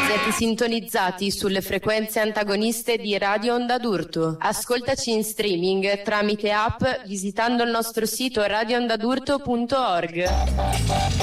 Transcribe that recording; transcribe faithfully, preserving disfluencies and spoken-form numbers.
Siete sintonizzati sulle frequenze antagoniste di Radio Onda d'Urto. Ascoltaci in streaming tramite app visitando il nostro sito radio onda d'urto punto org.